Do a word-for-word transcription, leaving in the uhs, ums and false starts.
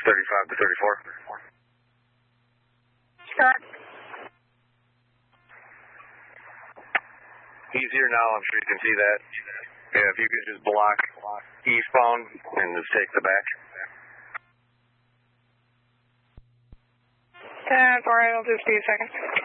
thirty-five to thirty-four. Start. He's here now, I'm sure you can see that. Yeah, if you could just block eastbound and just take the back. That's alright, I'll just be a second.